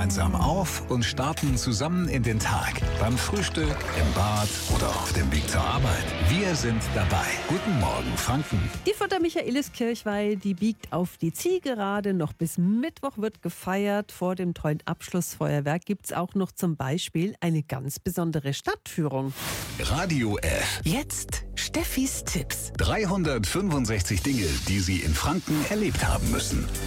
gemeinsam auf und starten zusammen in den Tag. Beim Frühstück, im Bad oder auf dem Weg zur Arbeit. Wir sind dabei. Guten Morgen, Franken. Die von der Michaeliskirchweih, die biegt auf die Zielgerade. Noch bis Mittwoch wird gefeiert. Vor dem tollen Abschlussfeuerwerk gibt es auch noch zum Beispiel eine ganz besondere Stadtführung. Radio F. Jetzt Steffis Tipps. 365 Dinge, die Sie in Franken erlebt haben müssen.